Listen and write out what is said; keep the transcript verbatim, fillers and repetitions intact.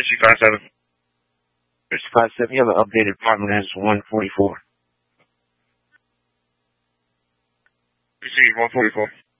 sixty-five seven. sixty-five seven, you have an updated apartment as one forty-four. You see one forty-four.